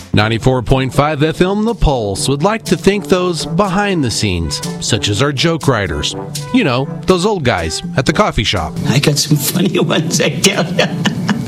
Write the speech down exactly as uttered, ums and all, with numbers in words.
ninety-four point five F M The Pulse would like to thank those behind the scenes, such as our joke writers. You know, those old guys at the coffee shop. I got some funny ones, I tell you.